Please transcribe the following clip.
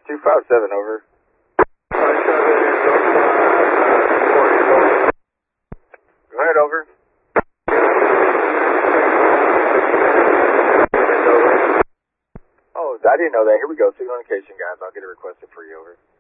257, over. 57, Go ahead, over. Oh, I didn't know that. Here we go. Signal indication, guys. I'll get it requested for you, over.